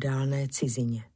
dálné cizině.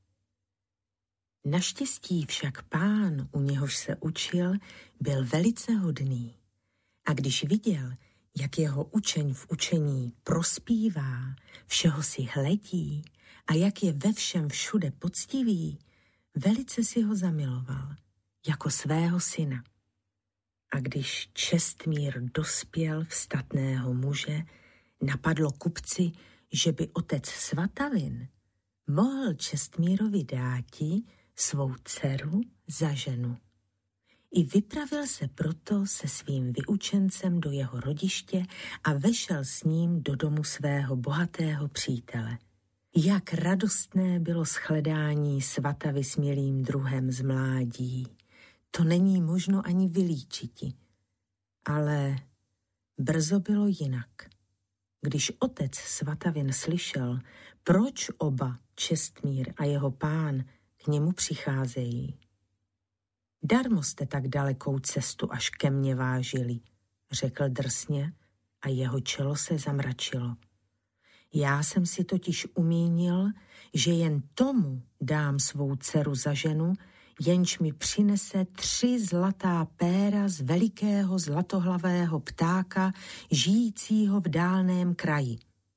Naštěstí však pán, u něhož se učil, byl velice hodný. A když viděl, jak jeho učeň v učení prospívá, všeho si hledí a jak je ve všem všude poctivý, velice si ho zamiloval, jako svého syna. A když Čestmír dospěl v statného muže, napadlo kupci, že by otec Svatavin mohl Čestmírovi dáti svou dceru za ženu. I vypravil se proto se svým vyučencem do jeho rodiště a vešel s ním do domu svého bohatého přítele. Jak radostné bylo shledání Svatavy s milým druhem z mládí. To není možno ani vylíčiti. Ale brzo bylo jinak. Když otec Svatavin slyšel, proč oba, Čestmír a jeho pán, k němu přicházejí. Darmo jste tak dalekou cestu až ke mně vážili, řekl drsně a jeho čelo se zamračilo. Já jsem si totiž umínil, že jen tomu dám svou dceru za ženu, jenž mi přinese 3 zlatá péra z velikého zlatohlavého ptáka, žijícího v dálném kraji.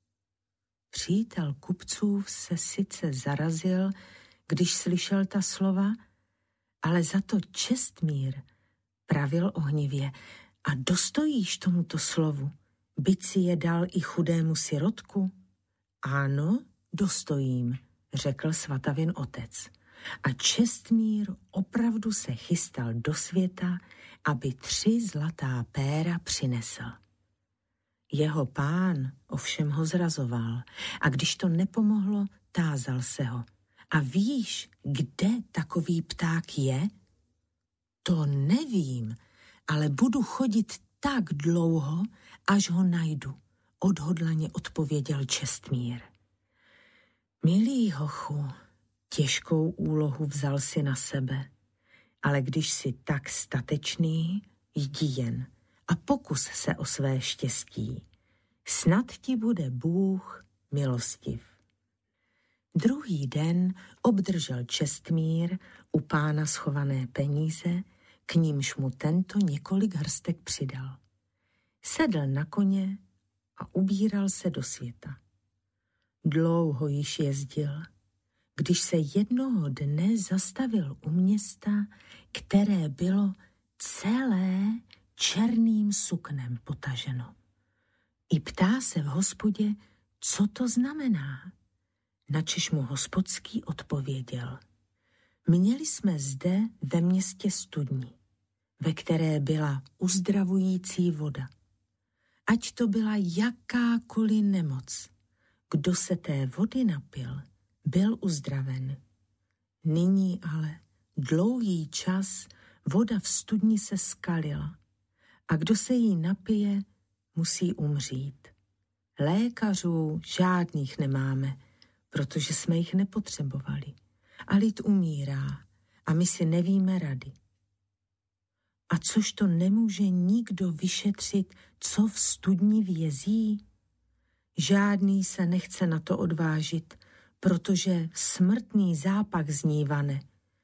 Přítel kupcův se sice zarazil, když slyšel ta slova, ale za to Čestmír pravil ohnivě: a dostojíš tomuto slovu, byť si je dal i chudému sirotku? Ano, dostojím, řekl Svatavin otec. A Čestmír opravdu se chystal do světa, aby 3 zlatá péra přinesl. Jeho pán ovšem ho zrazoval a když to nepomohlo, tázal se ho: a víš, kde takový pták je? To nevím, ale budu chodit tak dlouho, až ho najdu, odhodlaně odpověděl Čestmír. Milý hochu, těžkou úlohu vzal si na sebe, ale když jsi tak statečný, jdi jen a pokus se o své štěstí. Snad ti bude Bůh milostiv. Druhý den obdržel Čestmír u pána schované peníze, k nímž mu tento několik hrstek přidal. Sedl na koně a ubíral se do světa. Dlouho již jezdil, když se jednoho dne zastavil u města, které bylo celé černým suknem potaženo. I ptá se v hospodě, co to znamená. Načež mu hospodský odpověděl: měli jsme zde ve městě studni, ve které byla uzdravující voda. Ať to byla jakákoliv nemoc, kdo se té vody napil, byl uzdraven. Nyní ale dlouhý čas voda v studni se skalila a kdo se jí napije, musí umřít. Lékařů žádných nemáme, protože jsme jich nepotřebovali. A lid umírá a my si nevíme rady. A což to nemůže nikdo vyšetřit, co v studni vězí? Žádný se nechce na to odvážit, protože smrtný zápach z ní vane.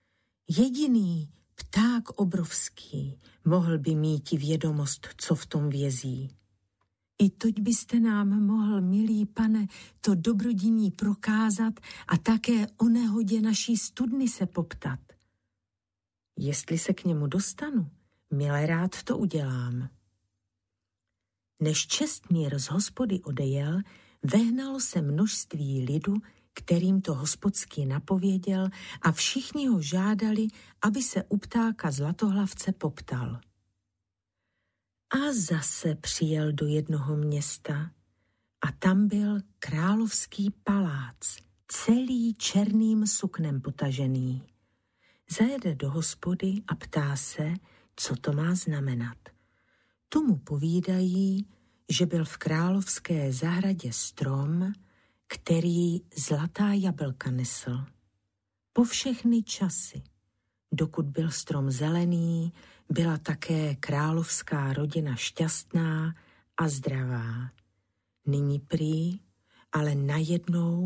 Jediný pták obrovský mohl by míti vědomost, co v tom vězí. I toť byste nám mohl, milý pane, to dobrodiní prokázat a také o nehodě naší studny se poptat. Jestli se k němu dostanu, milé rád to udělám. Než Čestmír z hospody odejel, vehnalo se množství lidu, kterým to hospodský napověděl, a všichni ho žádali, aby se u ptáka zlatohlavce poptal. A zase přijel do jednoho města a tam byl královský palác, celý černým suknem potažený. Zajede do hospody a ptá se, co to má znamenat. Tu mu povídají, že byl v královské zahradě strom, který zlatá jablka nesl. Po všechny časy, dokud byl strom zelený, byla také královská rodina šťastná a zdravá. Nyní prý, ale najednou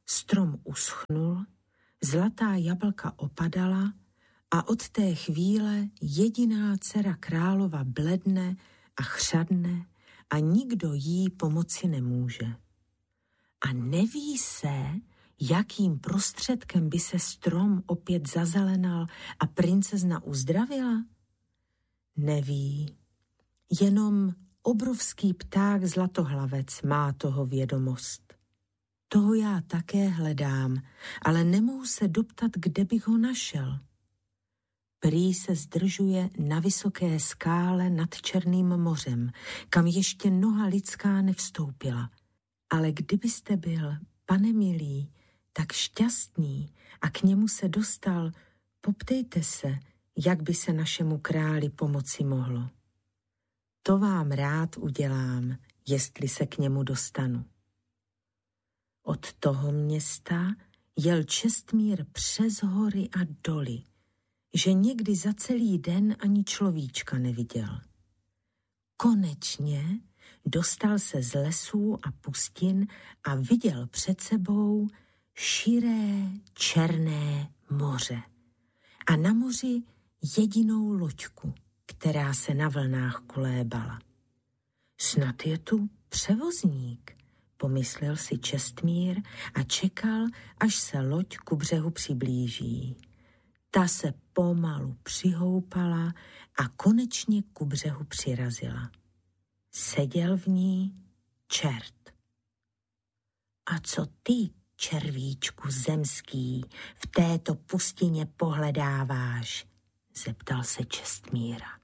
Strom uschnul, zlatá jablka opadala a od té chvíle jediná dcera králova bledne a chřadne a nikdo jí pomoci nemůže. A neví se, jakým prostředkem by se strom opět zazelenal a princezna uzdravila? Neví, jenom obrovský pták zlatohlavec má toho vědomost. Toho já také hledám, ale nemohu se doptat, kde bych ho našel. Prý se zdržuje na vysoké skále nad Černým mořem, kam ještě noha lidská nevstoupila. Ale kdybyste byl, pane milý, tak šťastný a k němu se dostal, poptejte se, jak by se našemu králi pomoci mohlo. To vám rád udělám, jestli se k němu dostanu. Od toho města jel Čestmír přes hory a doly, že někdy za celý den ani človíčka neviděl. Konečně dostal se z lesů a pustin a viděl před sebou širé černé moře. A na moři jedinou loďku, která se na vlnách kolébala. Snad je tu převozník, pomyslel si Čestmír a čekal, až se loď ku břehu přiblíží. Ta se pomalu přihoupala a konečně ku břehu přirazila. Seděl v ní čert. A co ty, červíčku zemský, v této pustině pohledáváš? Zeptal se Čestmíra.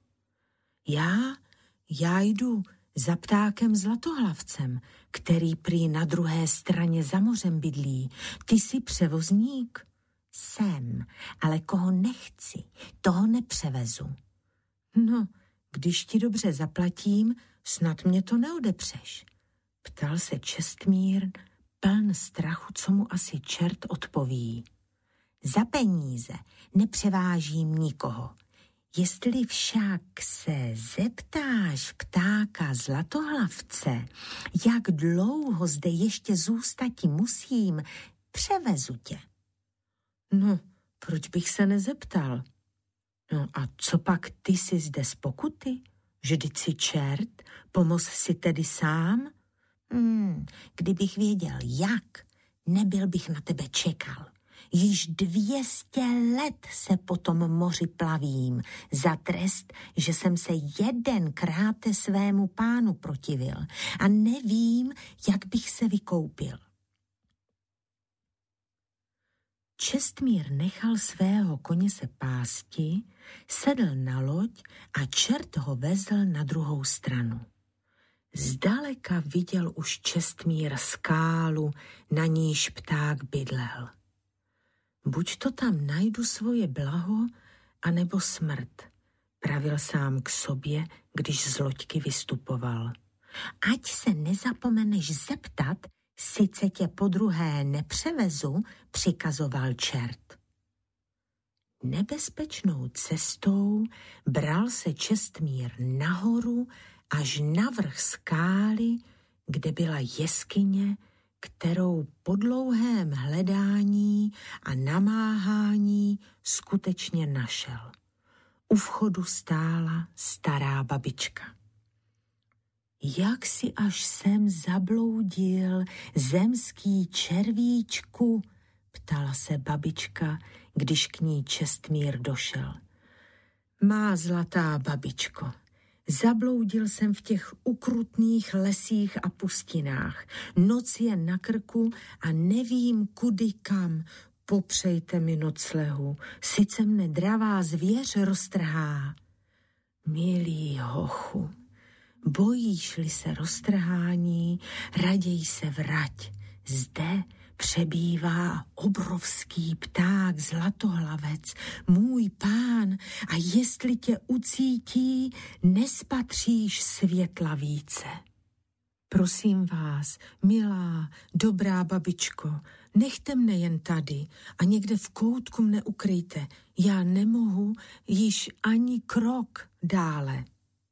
Já jdu za ptákem zlatohlavcem, který prý na druhé straně za mořem bydlí. Ty jsi převozník? Jsem, ale koho nechci, toho nepřevezu. No, když ti dobře zaplatím, snad mě to neodepřeš. Ptal se Čestmír, pln strachu, co mu asi čert odpoví. Za peníze nepřevážím nikoho. Jestli však se zeptáš ptáka zlatohlavce, jak dlouho zde ještě zůstati musím, převezu tě. No, proč bych se nezeptal? No a co pak ty jsi zde z pokuty? Vždyť jsi čert, pomoz si tedy sám? Kdybych věděl jak, nebyl bych na tebe čekal. Již 200 let se po tom moři plavím za trest, že jsem se jedenkrát svému pánu protivil a nevím, jak bych se vykoupil. Čestmír nechal svého koně se pásti, sedl na loď a čert ho vezl na druhou stranu. Zdaleka viděl už Čestmír skálu, na níž pták bydlel. Buď to tam najdu svoje blaho, anebo smrt, pravil sám k sobě, když z loďky vystupoval. Ať se nezapomeneš zeptat, sice tě podruhé nepřevezu, přikazoval čert. Nebezpečnou cestou bral se Čestmír nahoru až na vrch skály, kde byla jeskyně, kterou po dlouhém hledání a namáhání skutečně našel. U vchodu stála stará babička. Jak si až sem zabloudil, zemský červíčku? Ptala se babička, když k ní Čestmír došel. Má zlatá babičko, zabloudil jsem v těch ukrutných lesích a pustinách. Noc je na krku a nevím kudy kam. Popřejte mi noclehu, sice mne dravá zvěř roztrhá. Milý hochu, bojíš-li se roztrhání, raději se vrať. Zde přebývá obrovský pták zlatohlavec, můj pán, a jestli tě ucítí, nespatříš světla více. Prosím vás, milá, dobrá babičko, nechte mne jen tady a někde v koutku mne ukryjte. Já nemohu již ani krok dále.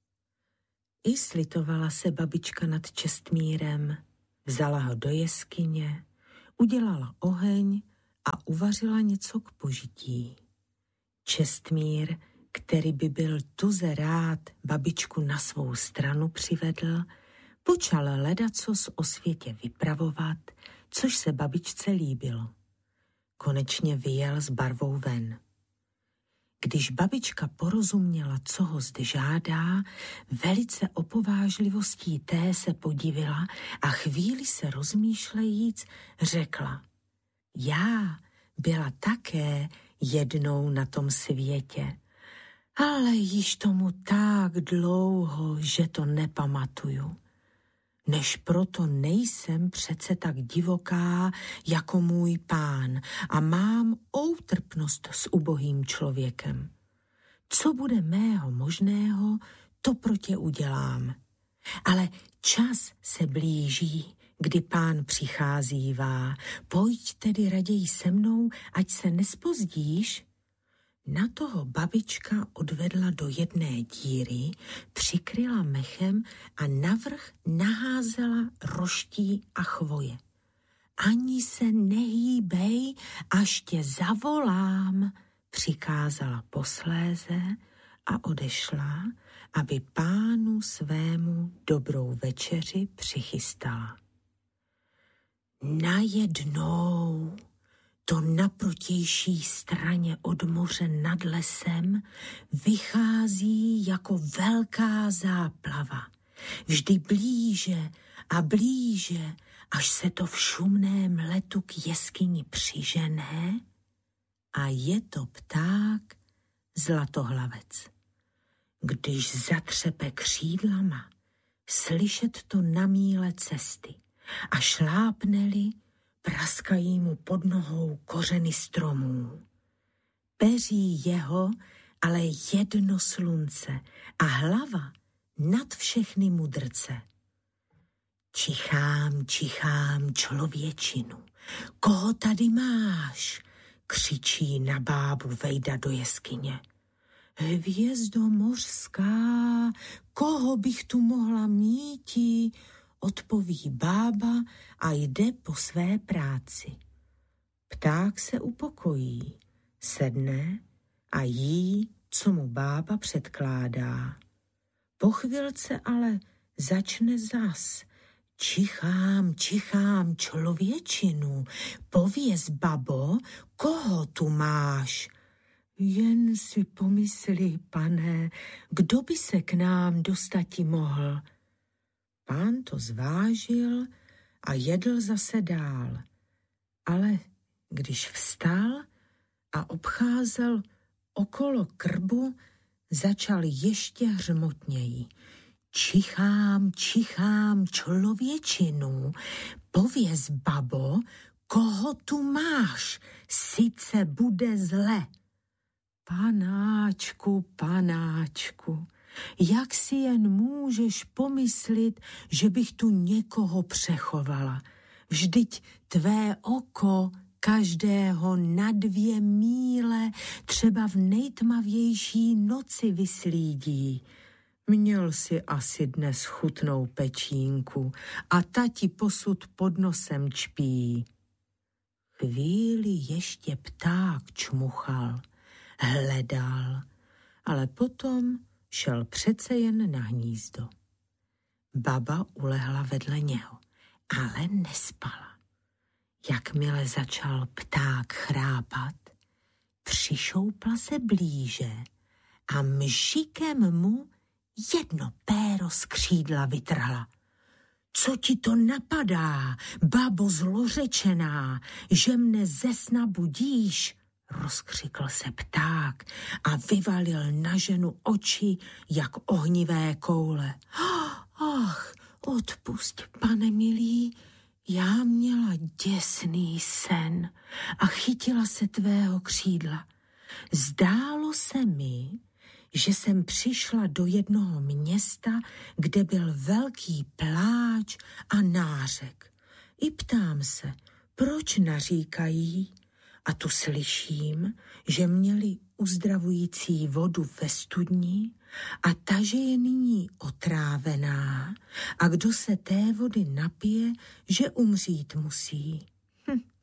I slitovala se babička nad Čestmírem, vzala ho do jeskyně, Udělala oheň a uvařila něco k požití. Čestmír, který by byl tuze rád babičku na svou stranu přivedl, počal ledacos o světě vypravovat, což se babičce líbilo. Konečně vyjel s barvou ven. Když babička porozuměla, co ho zde žádá, velice opovážlivostí té se podivila a chvíli se rozmýšlejíc řekla: já byla také jednou na tom světě, ale již tomu tak dlouho, že to nepamatuju. Než proto nejsem přece tak divoká jako můj pán a mám outrpnost s ubohým člověkem. Co bude mého možného, to pro tě udělám. Ale čas se blíží, kdy pán přicházívá. Pojď tedy raději se mnou, ať se nespozdíš. Na toho babička odvedla do jedné díry, přikryla mechem a navrch naházela roští a chvoje. Ani se nehýbej, až tě zavolám, přikázala posléze a odešla, aby pánu svému dobrou večeři přichystala. Najednou to na protější straně od moře nad lesem vychází jako velká záplava. Vždy blíže a blíže, až se to v šumném letu k jeskyni přižené, a je to pták zlatohlavec. Když zatřepe křídlama, slyšet to na míle cesty a šlápne-li, praskají mu pod nohou kořeny stromů. Peří jeho ale jedno slunce a hlava nad všechny mudrce. Čichám, čichám, člověčinu, koho tady máš? Křičí na bábu vejda do jeskyně. Hvězdo mořská, koho bych tu mohla míti? Odpoví bába a jde po své práci. Pták se upokojí, sedne a jí, co mu bába předkládá. Po chvilce ale začne zas. Čichám, čichám, člověčinu, pověz, babo, koho tu máš? Jen si pomyslí, pane, kdo by se k nám dostati mohl? Pán to zvážil a jedl zase dál. Ale když vstal a obcházel okolo krbu, začal ještě hřmotněji. Čichám, čichám, člověčinu, pověz, babo, koho tu máš, sice bude zle. Panáčku, panáčku, jak si jen můžeš pomyslit, že bych tu někoho přechovala? Vždyť tvé oko každého na 2 míle třeba v nejtmavější noci vyslídí. Měl si asi dnes chutnou pečínku a ta ti posud pod nosem čpí. Chvíli ještě pták čmuchal, hledal, ale potom šel přece jen na hnízdo. Baba ulehla vedle něho, ale nespala. Jakmile začal pták chrápat, přišoupla se blíže a mžikem mu jedno péro z křídla vytrhla. Co ti to napadá, babo zlořečená, že mne ze sna budíš? Rozkřikl se pták a vyvalil na ženu oči jak ohnivé koule. Ach, odpusť, pane milý, já měla děsný sen a chytila se tvého křídla. Zdálo se mi, že jsem přišla do jednoho města, kde byl velký pláč a nářek. I ptám se, proč naříkají? A tu slyším, že měli uzdravující vodu ve studni a ta, že je nyní otrávená a kdo se té vody napije, že umřít musí.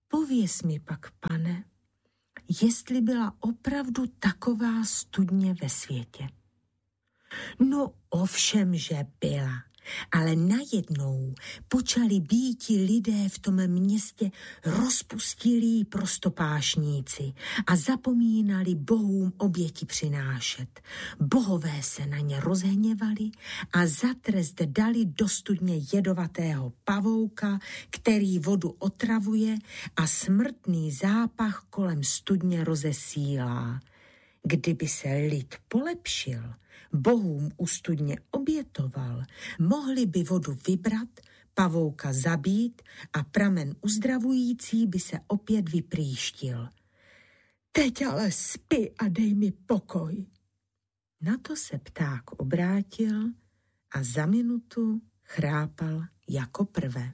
Pověz mi pak, pane, jestli byla opravdu taková studně ve světě. No ovšem, že byla, ale najednou počali býti lidé v tom městě rozpustilí prostopášníci a zapomínali bohům oběti přinášet. Bohové se na ně rozhněvali a za trest dali do studně jedovatého pavouka, který vodu otravuje a smrtný zápach kolem studně rozesílá. Kdyby se lid polepšil, bohům u studně obětoval, mohli by vodu vybrat, pavouka zabít a pramen uzdravující by se opět vyprýštil. Teď ale spi a dej mi pokoj. Na to se pták obrátil a za minutu chrápal jako prve.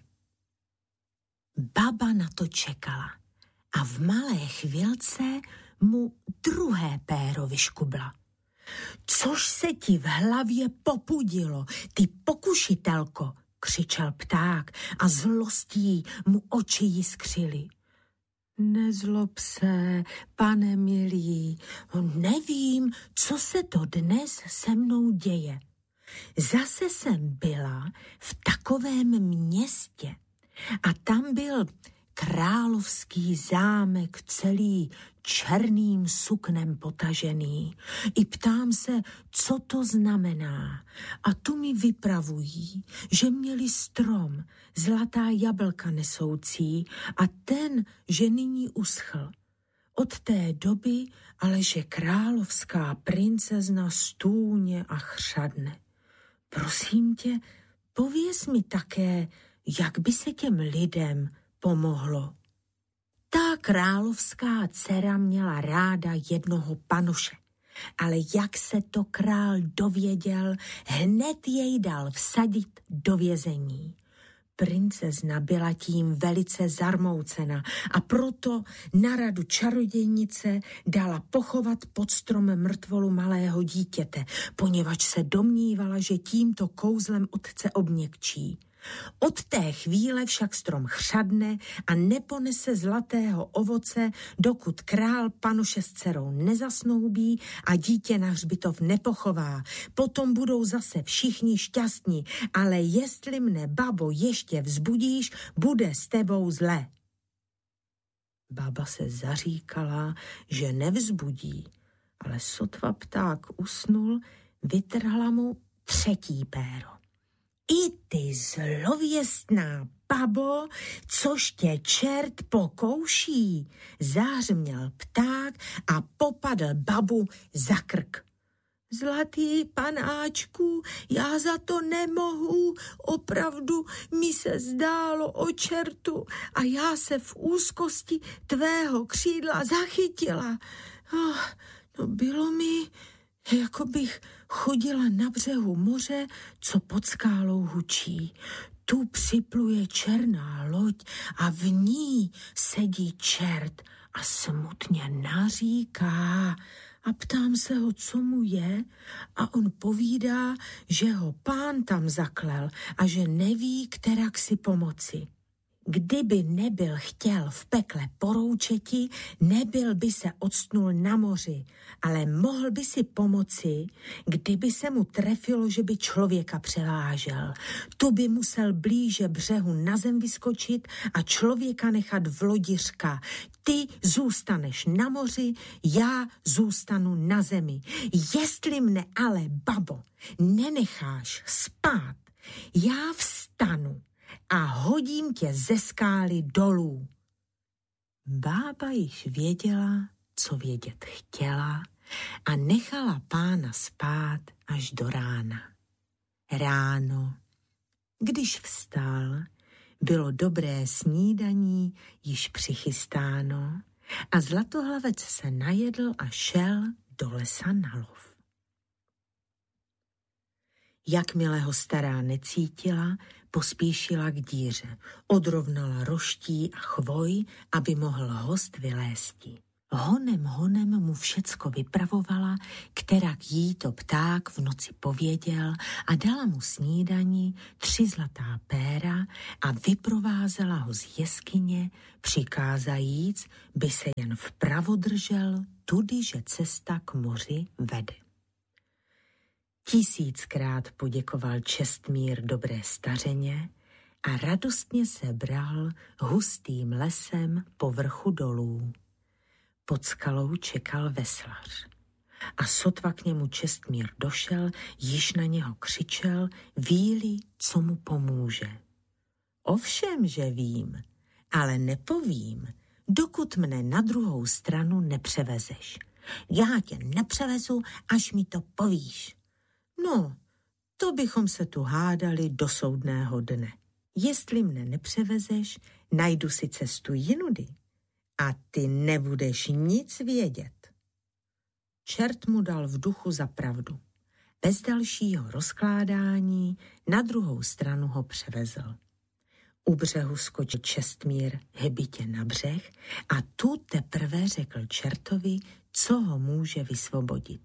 Baba na to čekala a v malé chvilce mu druhé péro vyškubla. Což se ti v hlavě popudilo, ty pokušitelko, křičel pták a zlostí mu oči jiskřily. Nezlob se, pane milý, nevím, co se to dnes se mnou děje. Zase jsem byla v takovém městě a tam byl královský zámek celý černým suknem potažený. I ptám se, co to znamená. A tu mi vypravují, že měli strom, zlatá jablka nesoucí a ten, že nyní uschl. Od té doby ale, že královská princezna stůně a chřadne. Prosím tě, pověz mi také, jak by se těm lidem pomohlo. Ta královská dcera měla ráda jednoho panoše, ale jak se to král dověděl, hned jej dal vsadit do vězení. Princezna byla tím velice zarmoucena a proto na radu čarodějnice dala pochovat pod stromem mrtvolu malého dítěte, poněvadž se domnívala, že tímto kouzlem otce obměkčí. Od té chvíle však strom chřadne a neponese zlatého ovoce, dokud král panoše s dcerou nezasnoubí a dítě na hřbitov nepochová. Potom budou zase všichni šťastní, ale jestli mne, babo, ještě vzbudíš, bude s tebou zle. Baba se zaříkala, že nevzbudí, ale sotva pták usnul, vytrhla mu třetí péro. I ty zlověstná babo, což tě čert pokouší, zahřměl pták a popadl babu za krk. Zlatý panáčku, já za to nemohu, opravdu mi se zdálo o čertu a já se v úzkosti tvého křídla zachytila. No bylo mi, jako bych chodila na břehu moře, co pod skálou hučí. Tu připluje černá loď a v ní sedí čert a smutně naříká. A ptám se ho, co mu je, a on povídá, že ho pán tam zaklel a že neví, kterak si pomoci. Kdyby nebyl chtěl v pekle poroučeti, nebyl by se odstnul na moři, ale mohl by si pomoci, kdyby se mu trefilo, že by člověka převážel. Tu by musel blíže břehu na zem vyskočit a člověka nechat v lodi řka. Ty zůstaneš na moři, já zůstanu na zemi. Jestli mne ale, babo, nenecháš spát, já vstanu a hodím tě ze skály dolů. Bába již věděla, co vědět chtěla a nechala pána spát až do rána. Ráno, když vstal, bylo dobré snídaní již přichystáno a zlatohlavec se najedl a šel do lesa na lov. Jakmile ho stará necítila, pospíšila k díře, odrovnala roští a chvoj, aby mohl host vylézti. Honem mu všecko vypravovala, kterak jí to pták v noci pověděl a dala mu snídani 3 zlatá péra a vyprovázela ho z jeskyně, přikázajíc, by se jen vpravo držel, tudy, že cesta k moři vede. 1000krát poděkoval Čestmír dobré stařeně a radostně se bral hustým lesem po vrchu dolů. Pod skalou čekal veslař. A sotva k němu Čestmír došel, již na něho křičel, ví-li, co mu pomůže. Ovšem, že vím, ale nepovím, dokud mne na druhou stranu nepřevezeš. Já tě nepřevezu, až mi to povíš. No, to bychom se tu hádali do soudného dne. Jestli mne nepřevezeš, najdu si cestu jinudy. A ty nebudeš nic vědět. Čert mu dal v duchu za pravdu. Bez dalšího rozkládání na druhou stranu ho převezl. U břehu skočil Čestmír hybitě na břeh a tu teprve řekl čertovi, co ho může vysvobodit.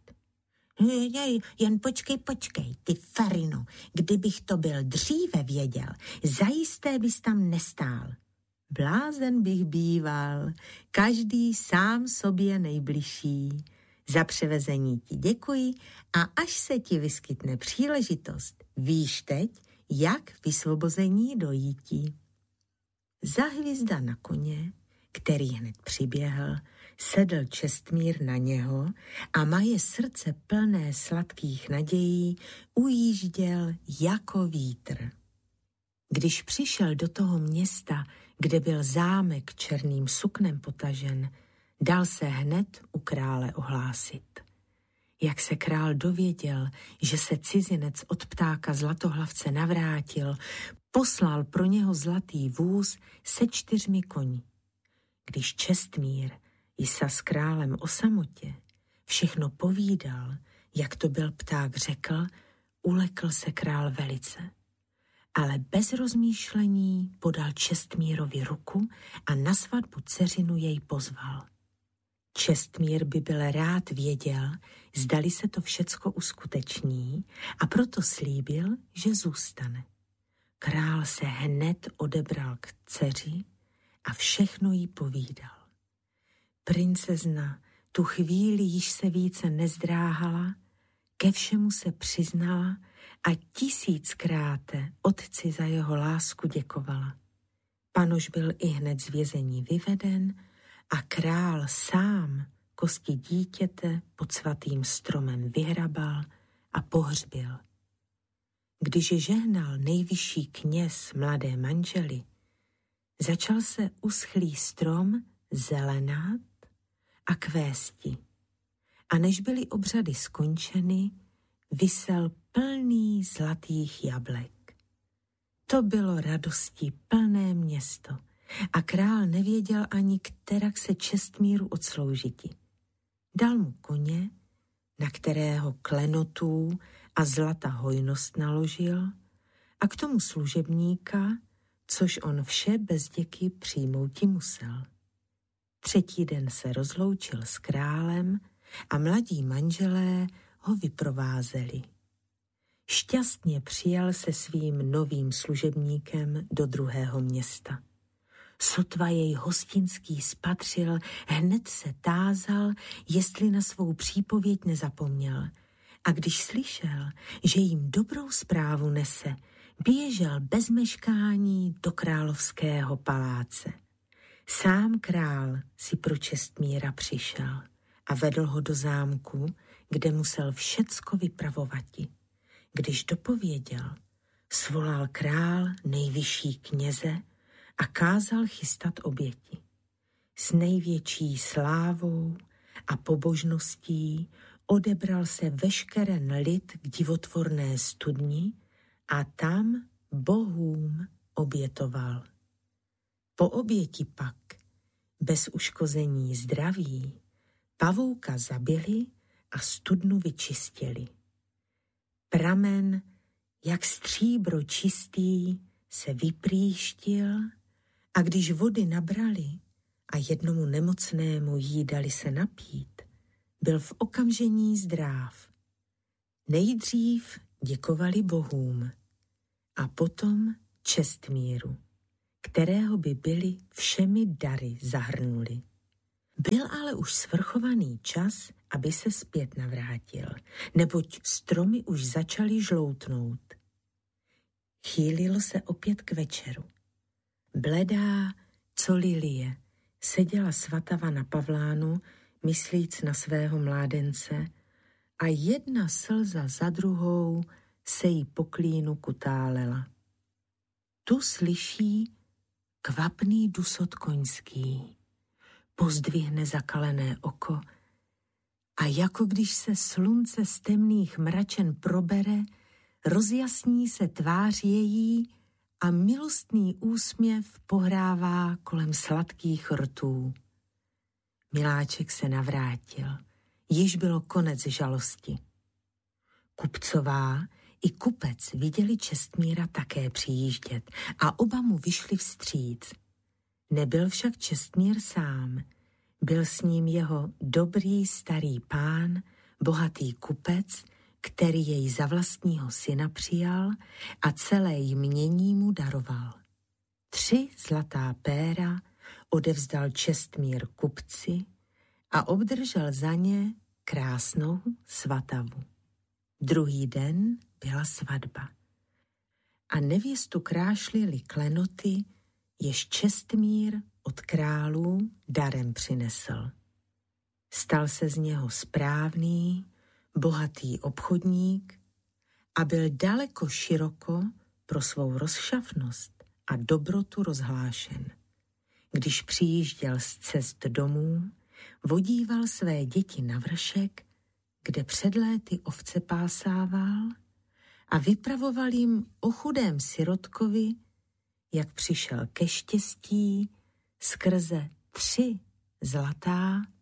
Jen počkej, ty farino, kdybych to byl dříve věděl, zajisté bys tam nestál. Blázen bych býval, každý sám sobě nejbližší. Za převezení ti děkuji a až se ti vyskytne příležitost, víš teď, jak vysvobození dojítí. Zahvizda na koně, který hned přiběhl, sedl Čestmír na něho a moje srdce plné sladkých nadějí ujížděl jako vítr. Když přišel do toho města, kde byl zámek černým suknem potažen, dal se hned u krále ohlásit. Jak se král dověděl, že se cizinec od ptáka Zlatohlavce navrátil, poslal pro něho zlatý vůz se 4 koňmi. Když Čestmír jisa s králem o samotě všechno povídal, jak to byl pták řekl, ulekl se král velice. Ale bez rozmýšlení podal Čestmírovi ruku a na svatbu dceřinu jej pozval. Čestmír by byl rád věděl, zdali se to všecko uskuteční a proto slíbil, že zůstane. Král se hned odebral k dceři a všechno jí povídal. Princezna tu chvíli již se více nezdráhala, ke všemu se přiznala a 1000krát otci za jeho lásku děkovala. Panoš byl ihned z vězení vyveden a král sám kosti dítěte pod svatým stromem vyhrabal a pohřbil. Když žehnal nejvyšší kněz mladé manžely, začal se uschlý strom zelenat a kvésti. A než byly obřady skončeny, visel plný zlatých jablek. To bylo radostí plné město a král nevěděl ani, kterak se Čestmíru odsloužiti. Dal mu koně, na kterého klenotů a zlata hojnost naložil, a k tomu služebníka, což on vše bez děky přijmouti musel. 3. den se rozloučil s králem a mladí manželé ho vyprovázeli. Šťastně přijal se svým novým služebníkem do druhého města. Sotva jej hostinský spatřil, hned se tázal, jestli na svou přípověď nezapomněl. A když slyšel, že jim dobrou zprávu nese, běžel bez meškání do královského paláce. Sám král si pro Čestmíra přišel a vedl ho do zámku, kde musel všecko vypravovati. Když dopověděl, svolal král nejvyšší kněze a kázal chystat oběti. S největší slávou a pobožností odebral se veškeren lid k divotvorné studni a tam bohům obětoval. Po oběti pak, bez uškození zdraví, pavouka zabili a studnu vyčistili. Pramen, jak stříbro čistý, se vyprýštil a když vody nabrali a jednomu nemocnému jí dali se napít, byl v okamžení zdráv. Nejdřív děkovali bohům a potom Čestmíru, kterého by byli všemi dary zahrnuli. Byl ale už svrchovaný čas, aby se zpět navrátil, neboť stromy už začaly žloutnout. Chýlilo se opět k večeru. Bledá, co lilie, seděla svatava na pavlánu, myslíc na svého mládence, a jedna slza za druhou se jí po klínu kutálela. Tu slyší kvapný dusot koňský, pozdvihne zakalené oko a jako když se slunce z temných mračen probere, rozjasní se tvář její a milostný úsměv pohrává kolem sladkých rtů. Miláček se navrátil, již bylo konec žalosti. Kupcová i kupec viděli Čestmíra také přijíždět a oba mu vyšli vstříc. Nebyl však Čestmír sám, byl s ním jeho dobrý starý pán, bohatý kupec, který jej za vlastního syna přijal a celé jmění mu daroval. 3 zlatá péra odevzdal Čestmír kupci a obdržel za ně krásnou svatavu. Druhý den byla svatba a nevěstu krášlily klenoty, jež Čestmír od králů darem přinesl. Stal se z něho správný, bohatý obchodník a byl daleko široko pro svou rozšafnost a dobrotu rozhlášen. Když přijížděl z cest domů, vodíval své děti na vršek, kde před léty ovce pásával a vypravoval jim o chudém sirotkovi, jak přišel ke štěstí skrze 3 zlatá